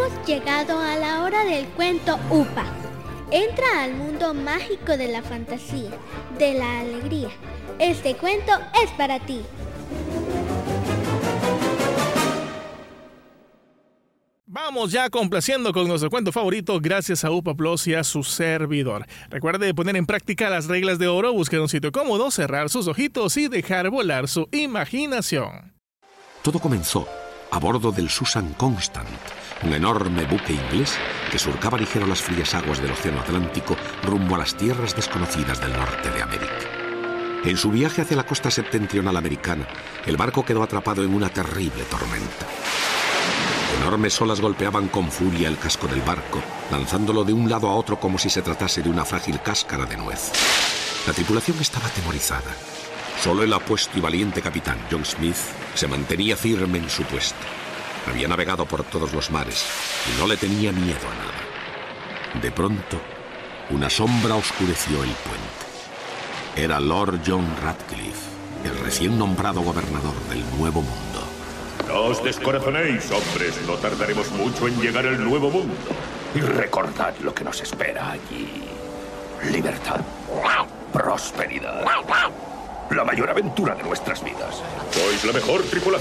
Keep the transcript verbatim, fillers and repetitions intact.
Hemos llegado a la hora del cuento UPA. Entra al mundo mágico de la fantasía, de la alegría. Este cuento es para ti. Vamos ya complaciendo con nuestro cuento favorito gracias a UPA Plus y a su servidor. Recuerde poner en práctica las reglas de oro, buscar un sitio cómodo, cerrar sus ojitos y dejar volar su imaginación. Todo comenzó a bordo del Susan Constant, un enorme buque inglés que surcaba ligero las frías aguas del Océano Atlántico rumbo a las tierras desconocidas del norte de América. En su viaje hacia la costa septentrional americana, el barco quedó atrapado en una terrible tormenta. Enormes olas golpeaban con furia el casco del barco, lanzándolo de un lado a otro como si se tratase de una frágil cáscara de nuez. La tripulación estaba atemorizada. Solo el apuesto y valiente capitán John Smith se mantenía firme en su puesto. Había navegado por todos los mares y no le tenía miedo a nada. De pronto, una sombra oscureció el puente. Era Lord John Ratcliffe, el recién nombrado gobernador del Nuevo Mundo. No os descorazonéis, hombres. No tardaremos mucho en llegar al Nuevo Mundo. Y recordad lo que nos espera allí. Libertad. Prosperidad. La mayor aventura de nuestras vidas. Sois la mejor tripulación